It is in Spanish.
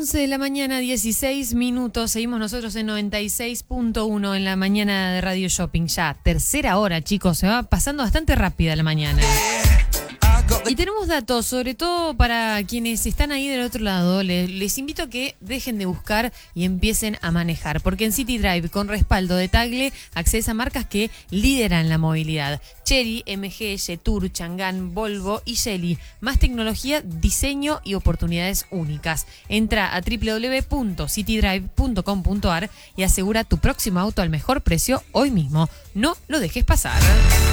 11 de la mañana, 16 minutos. Seguimos nosotros en 96.1 en la mañana de Radio Shopping. Ya, tercera hora, chicos. Se va pasando bastante rápida la mañana. Y tenemos datos, sobre todo para quienes están ahí del otro lado. Les invito a que dejen de buscar y empiecen a manejar. Porque en City Drive, con respaldo de Tagle, accesa a marcas que lideran la movilidad. Chery, MG, Jetour, Chang'an, Volvo y Geely. Más tecnología, diseño y oportunidades únicas. Entra a www.citydrive.com.ar y asegura tu próximo auto al mejor precio hoy mismo. No lo dejes pasar.